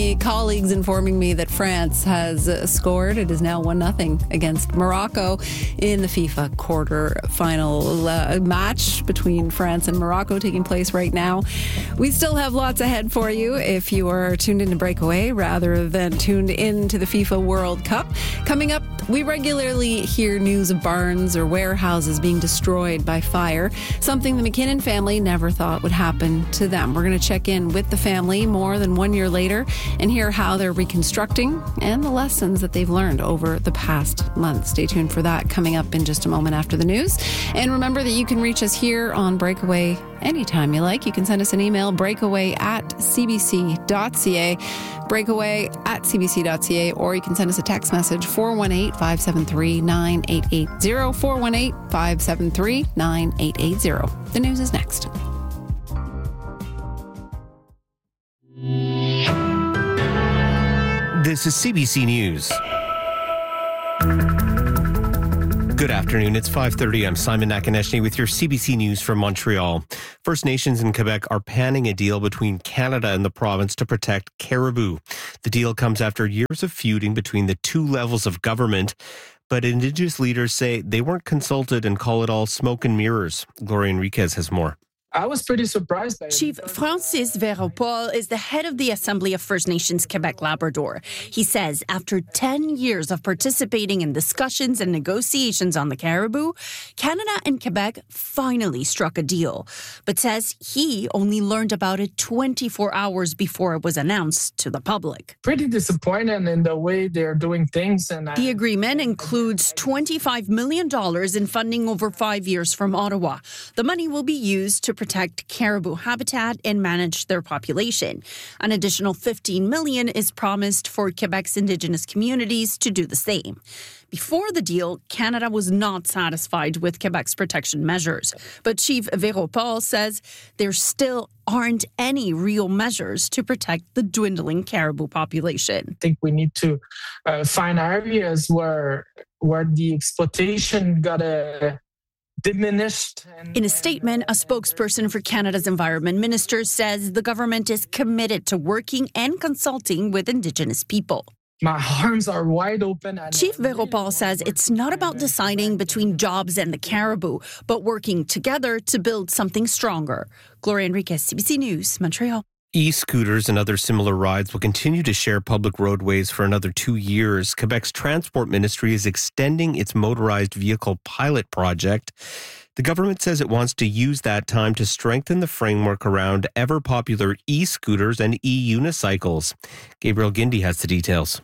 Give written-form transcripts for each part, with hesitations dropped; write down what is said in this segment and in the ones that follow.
my colleagues informing me that France has scored. It is now 1-0 against Morocco in the FIFA quarter-final match between France and Morocco taking place right now. We still have lots ahead for you if you are tuned into Breakaway rather than tuned into the FIFA World Cup. Coming up, we regularly hear news of barns or warehouses being destroyed by fire, something the McKinnon family never thought would happen to them. We're going to check in with the family more than 1 year later and hear how they're reconstructing and the lessons that they've learned over the past month. Stay tuned for that coming up in just a moment after the news. And remember that you can reach us here on Breakaway anytime you like. You can send us an email, breakaway@cbc.ca, breakaway@cbc.ca, or you can send us a text message, 418-573-9880, 418-573-9880. The news is next. This is CBC News. Good afternoon. It's 5:30. I'm Simon Nakaneshny with your CBC News from Montreal. First Nations in Quebec are panning a deal between Canada and the province to protect caribou. The deal comes after years of feuding between the two levels of government, but Indigenous leaders say they weren't consulted and call it all smoke and mirrors. Gloria Enriquez has more. I was pretty surprised by it. Chief Francis Véropol is the head of the Assembly of First Nations Quebec-Labrador. He says after 10 years of participating in discussions and negotiations on the caribou, Canada and Quebec finally struck a deal, but says he only learned about it 24 hours before it was announced to the public. Pretty disappointed in the way they're doing things. The agreement includes $25 million in funding over 5 years from Ottawa. The money will be used to protect caribou habitat and manage their population. An additional $15 million is promised for Quebec's Indigenous communities to do the same. Before the deal, Canada was not satisfied with Quebec's protection measures. But Chief Véropol says there still aren't any real measures to protect the dwindling caribou population. I think we need to find areas where the exploitation got diminished. In a statement, a spokesperson for Canada's Environment Minister says the government is committed to working and consulting with Indigenous people. My arms are wide open. Chief Véropol says it's not about deciding between jobs and the caribou, but working together to build something stronger. Gloria Enriquez, CBC News, Montreal. E-scooters and other similar rides will continue to share public roadways for another 2 years. Quebec's Transport Ministry is extending its motorized vehicle pilot project. The government says it wants to use that time to strengthen the framework around ever-popular e-scooters and e-unicycles. Gabriel Gindy has the details.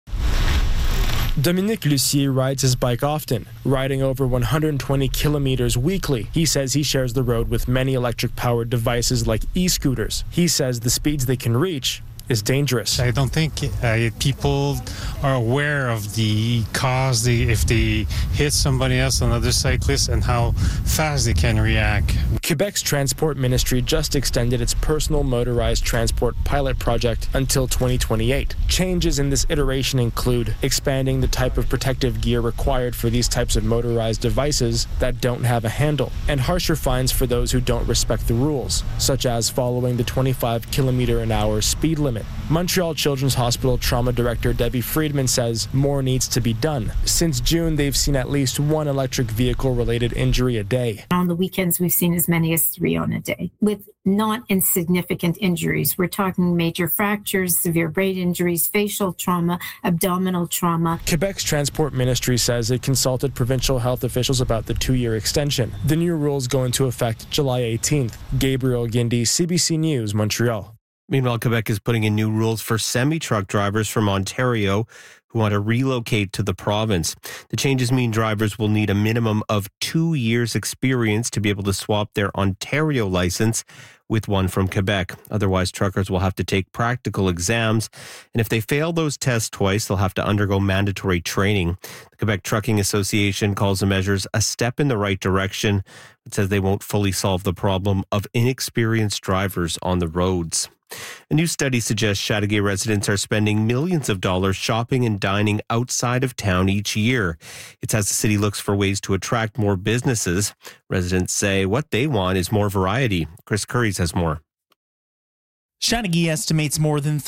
Dominique Lucier rides his bike often, riding over 120 kilometers weekly. He says he shares the road with many electric-powered devices like e-scooters. He says the speeds they can reach is dangerous. I don't think people are aware of the cause if they hit somebody else, another cyclist, and how fast they can react. Quebec's Transport Ministry just extended its personal motorized transport pilot project until 2028. Changes in this iteration include expanding the type of protective gear required for these types of motorized devices that don't have a handle, and harsher fines for those who don't respect the rules, such as following the 25-kilometer-an-hour speed limit. Montreal Children's Hospital Trauma Director Debbie Friedman says more needs to be done. Since June, they've seen at least one electric vehicle-related injury a day. On the weekends, we've seen as many as 3 on a day, with not insignificant injuries. We're talking major fractures, severe brain injuries, facial trauma, abdominal trauma. Quebec's Transport Ministry says it consulted provincial health officials about the 2-year extension. The new rules go into effect July 18th. Gabriel Gindy, CBC News, Montreal. Meanwhile, Quebec is putting in new rules for semi-truck drivers from Ontario who want to relocate to the province. The changes mean drivers will need a minimum of 2 years' experience to be able to swap their Ontario license with one from Quebec. Otherwise, truckers will have to take practical exams, and if they fail those tests twice, they'll have to undergo mandatory training. The Quebec Trucking Association calls the measures a step in the right direction. It says they won't fully solve the problem of inexperienced drivers on the roads. A new study suggests Chateauguay residents are spending millions of dollars shopping and dining outside of town each year. It's as the city looks for ways to attract more businesses. Residents say what they want is more variety. Chris Curries has more. Chateauguay estimates more than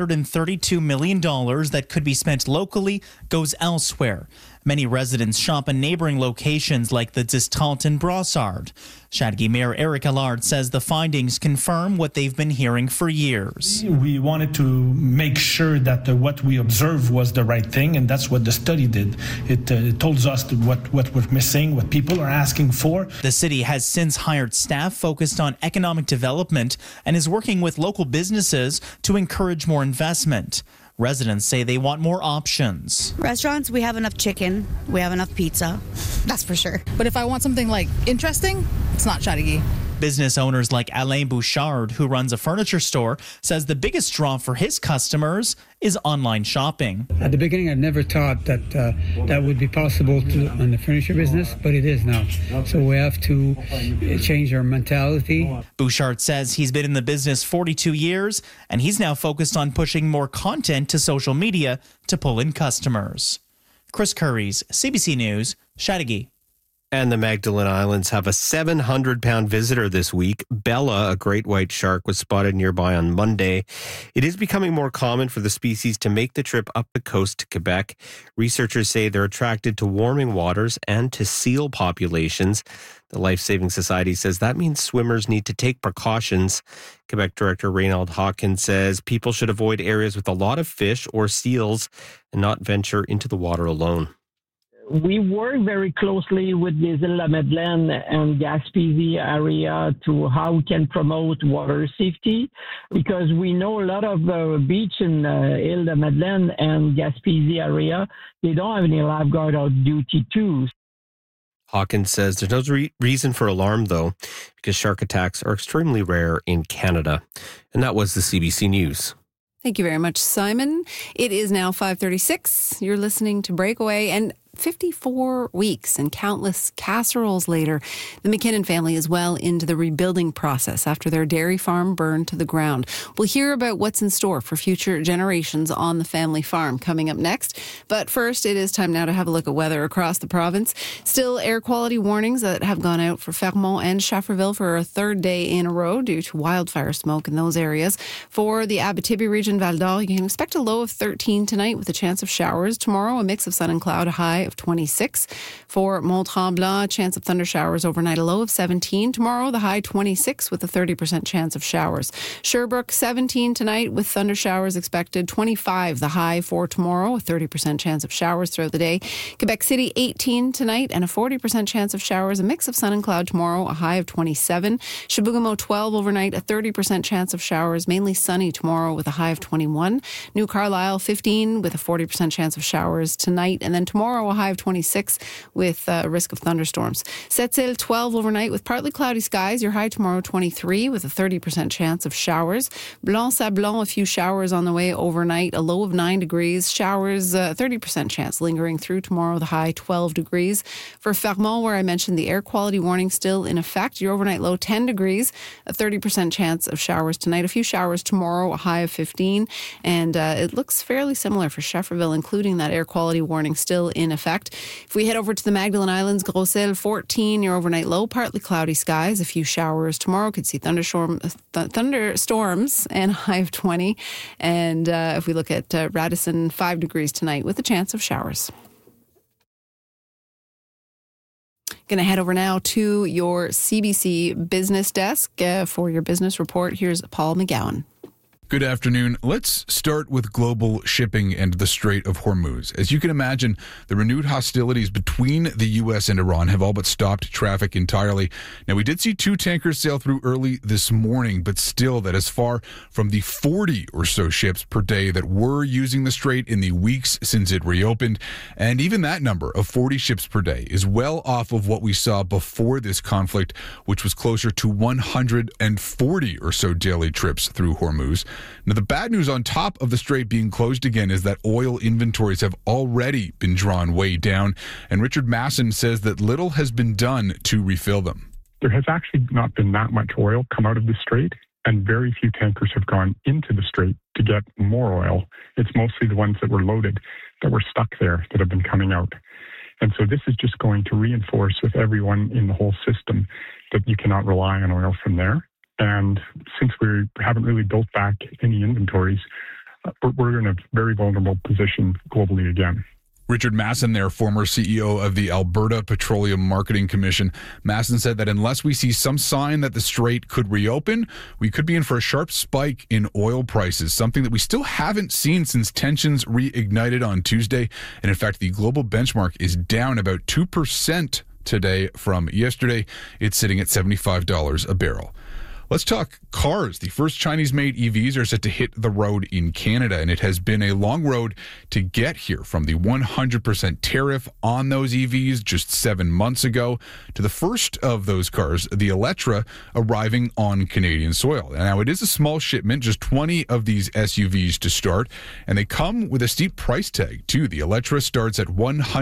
$332 million that could be spent locally goes elsewhere. Many residents shop in neighboring locations like the Distrant and Brossard. Chateauguay Mayor Eric Allard says the findings confirm what they've been hearing for years. We wanted to make sure that what we observed was the right thing, and that's what the study did. It told us what we're missing, what people are asking for. The city has since hired staff focused on economic development and is working with local businesses to encourage more investment. Residents say they want more options. Restaurants, we have enough chicken, we have enough pizza, that's for sure. But if I want something like interesting, it's not Chateauguay. Business owners like Alain Bouchard, who runs a furniture store, says the biggest draw for his customers is online shopping. At the beginning, I never thought that that would be possible in the furniture business, but it is now. So we have to change our mentality. Bouchard says he's been in the business 42 years, and he's now focused on pushing more content to social media to pull in customers. Chris Curries, CBC News, Chateauguay. And the Magdalen Islands have a 700-pound visitor this week. Bella, a great white shark, was spotted nearby on Monday. It is becoming more common for the species to make the trip up the coast to Quebec. Researchers say they're attracted to warming waters and to seal populations. The Life Saving Society says that means swimmers need to take precautions. Quebec Director Reynald Hawkins says people should avoid areas with a lot of fish or seals and not venture into the water alone. We work very closely with the Îles-de-la-Madeleine and Gaspésie area to how we can promote water safety, because we know a lot of beach in Îles-de-la-Madeleine and Gaspésie area, they don't have any lifeguard out duty too. Hawkins says there's no reason for alarm, though, because shark attacks are extremely rare in Canada. And that was the CBC News. Thank you very much, Simon. It is now 5:36. You're listening to Breakaway, and 54 weeks and countless casseroles later, the McKinnon family is well into the rebuilding process after their dairy farm burned to the ground. We'll hear about what's in store for future generations on the family farm coming up next. But first, it is time now to have a look at weather across the province. Still air quality warnings that have gone out for Fermont and Schefferville for a third day in a row due to wildfire smoke in those areas. For the Abitibi region, Val d'Or, you can expect a low of 13 tonight with a chance of showers. Tomorrow, a mix of sun and cloud, a high of 26. For Mont-Tremblant, chance of thunder showers overnight, a low of 17. Tomorrow, the high 26 with a 30% chance of showers. Sherbrooke, 17 tonight with thunder showers expected. 25, the high for tomorrow, a 30% chance of showers throughout the day. Quebec City, 18 tonight and a 40% chance of showers. A mix of sun and cloud tomorrow, a high of 27. Chibougamau, 12 overnight, a 30% chance of showers. Mainly sunny tomorrow with a high of 21. New Carlisle, 15 with a 40% chance of showers tonight. And then tomorrow, a high of 26 with a risk of thunderstorms. Sept-Îles, 12 overnight with partly cloudy skies. Your high tomorrow, 23 with a 30% chance of showers. Blanc-Sablon, a few showers on the way overnight. A low of 9 degrees. Showers, 30% chance lingering through tomorrow. The high 12 degrees. For Fermont, where I mentioned the air quality warning still in effect. Your overnight low 10 degrees. A 30% chance of showers tonight. A few showers tomorrow. A high of 15. And it looks fairly similar for Schefferville, including that air quality warning still in effect. If we head over to the Magdalen Islands, Gros-Isle, 14, your overnight low, partly cloudy skies, a few showers tomorrow. Could see thunderstorms and a high of 20. And if we look at Radisson, 5 degrees tonight with a chance of showers. Going to head over now to your CBC business desk for your business report. Here's Paul McGowan. Good afternoon. Let's start with global shipping and the Strait of Hormuz. As you can imagine, the renewed hostilities between the U.S. and Iran have all but stopped traffic entirely. Now, we did see 2 tankers sail through early this morning, but still that is far from the 40 or so ships per day that were using the strait in the weeks since it reopened. And even that number of 40 ships per day is well off of what we saw before this conflict, which was closer to 140 or so daily trips through Hormuz. Now, the bad news on top of the strait being closed again is that oil inventories have already been drawn way down, and Richard Masson says that little has been done to refill them. There has actually not been that much oil come out of the strait, and very few tankers have gone into the strait to get more oil. It's mostly the ones that were loaded that were stuck there that have been coming out. And so this is just going to reinforce with everyone in the whole system that you cannot rely on oil from there. And since we haven't really built back any inventories, we're in a very vulnerable position globally again. Richard Masson there, former CEO of the Alberta Petroleum Marketing Commission. Masson said that unless we see some sign that the strait could reopen, we could be in for a sharp spike in oil prices, something that we still haven't seen since tensions reignited on Tuesday. And in fact, the global benchmark is down about 2% today from yesterday. It's sitting at $75 a barrel. Let's talk cars. The first Chinese-made EVs are set to hit the road in Canada, and it has been a long road to get here, from the 100% tariff on those EVs just 7 months ago to the first of those cars, the Electra, arriving on Canadian soil. Now, it is a small shipment, just 20 of these SUVs to start, and they come with a steep price tag, too. The Electra starts at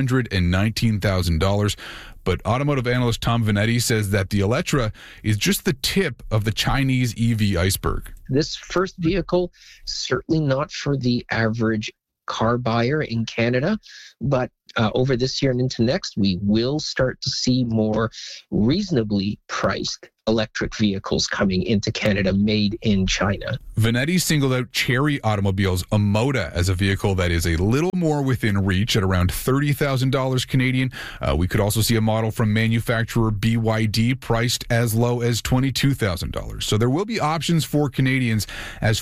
$119,000. But automotive analyst Tom Vanetti says that the Electra is just the tip of the Chinese EV iceberg. This first vehicle, certainly not for the average car buyer in Canada, but over this year and into next, we will start to see more reasonably priced electric vehicles coming into Canada made in China. Vanetti singled out Chery Automobile's Omoda as a vehicle that is a little more within reach at around $30,000 Canadian. We could also see a model from manufacturer BYD priced as low as $22,000. So there will be options for Canadians as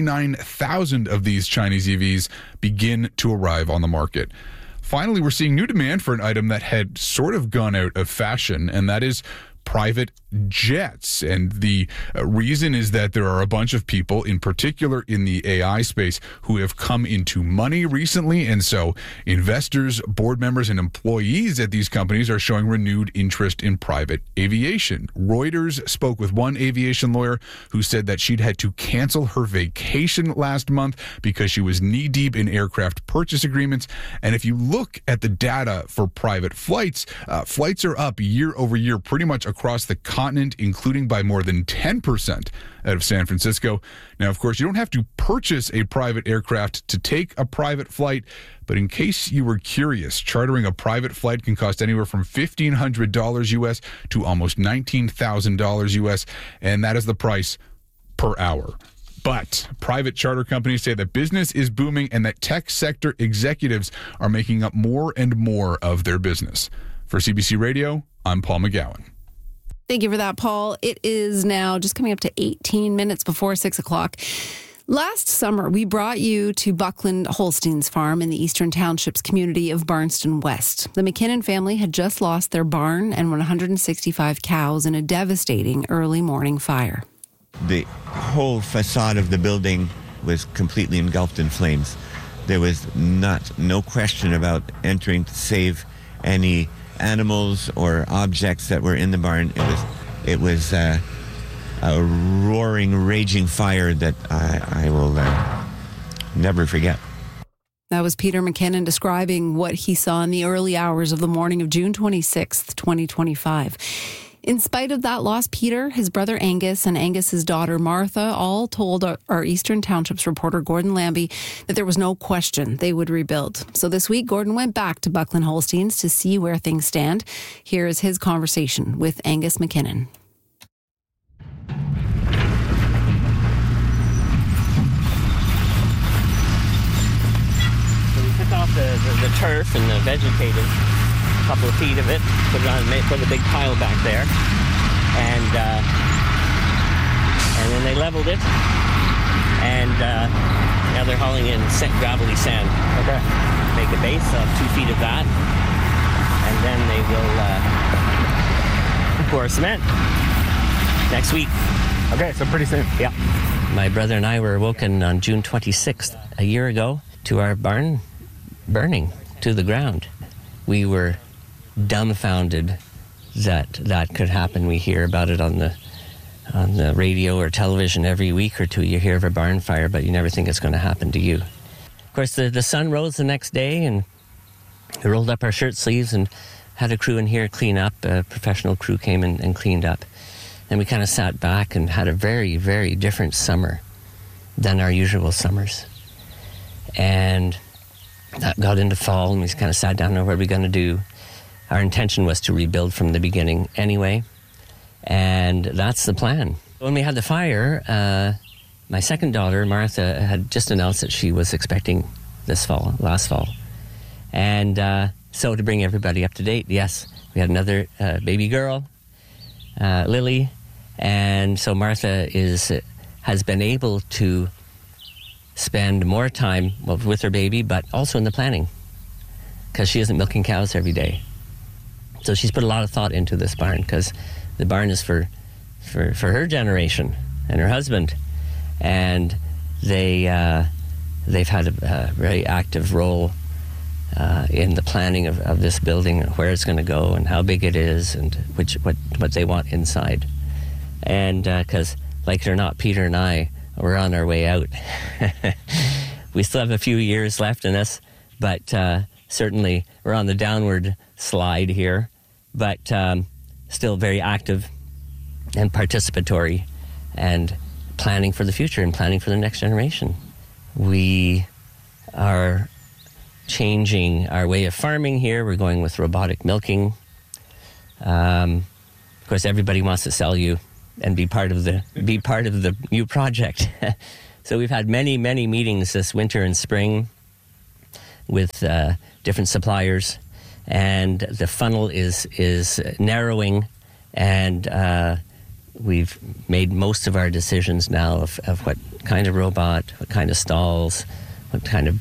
49,000 of these Chinese EVs begin to arrive on the market. Finally, we're seeing new demand for an item that had sort of gone out of fashion, and that is private jets. And the reason is that there are a bunch of people, in particular in the AI space, who have come into money recently. And so investors, board members, and employees at these companies are showing renewed interest in private aviation. Reuters spoke with one aviation lawyer who said that she'd had to cancel her vacation last month because she was knee-deep in aircraft purchase agreements. And if you look at the data for private flights, flights are up year over year pretty much across the continent, including by more than 10% out of San Francisco. Now, of course, you don't have to purchase a private aircraft to take a private flight, but in case you were curious, chartering a private flight can cost anywhere from $1,500 US to almost $19,000 US, and that is the price per hour. But private charter companies say that business is booming and that tech sector executives are making up more and more of their business. For CBC Radio, I'm Paul McGowan. Thank you for that, Paul. It is now just coming up to 18 minutes before 6 o'clock. Last summer, we brought you to Buckland Holstein's farm in the Eastern Townships community of Barnston West. The McKinnon family had just lost their barn and 165 cows in a devastating early morning fire. The whole facade of the building was completely engulfed in flames. There was no question about entering to save any animals or objects that were in the barn. It was a roaring, raging fire that I will never forget. That was Peter McKinnon describing what he saw in the early hours of the morning of June 26th, 2025. In spite of that loss, Peter, his brother Angus, and Angus's daughter Martha all told our Eastern Townships reporter Gordon Lambie that there was no question they would rebuild. So this week, Gordon went back to Buckland Holsteins to see where things stand. Here is his conversation with Angus McKinnon. So we took off the turf and the vegetative, a couple of feet of it, put a big pile back there, and then they leveled it, and now they're hauling in gravelly sand. Okay. Make a base of 2 feet of that, and then they will pour cement next week. Okay, so pretty soon. Yeah. My brother and I were woken on June 26th, a year ago, to our barn burning to the ground. We were dumbfounded that could happen. We hear about it on the radio or television every week or two. You hear of a barn fire, but you never think it's going to happen to you. Of course, the sun rose the next day, and we rolled up our shirt sleeves and had a crew in here clean up. A professional crew came in and cleaned up. And we kind of sat back and had a very, very different summer than our usual summers. And that got into fall, and we kind of sat down and what are we going to do? Our intention was to rebuild from the beginning anyway, and that's the plan. When we had the fire, my second daughter, Martha, had just announced that she was expecting last fall. And so to bring everybody up to date, yes, we had another baby girl, Lily. And so Martha has been able to spend more time with her baby, but also in the planning, because she isn't milking cows every day. So she's put a lot of thought into this barn, because the barn is for her generation and her husband, and they've had a very active role in the planning of this building, where it's going to go and how big it is, and what they want inside. And because, like it or not, Peter and I, we're on our way out. We still have a few years left in us, but certainly we're on the downward slide here, but still very active and participatory and planning for the future and planning for the next generation. We are changing our way of farming here. We're going with robotic milking. Of course, everybody wants to sell you and be part of the new project. So we've had many meetings this winter and spring with different suppliers, and the funnel is narrowing, and we've made most of our decisions now of what kind of robot, what kind of stalls, what kind of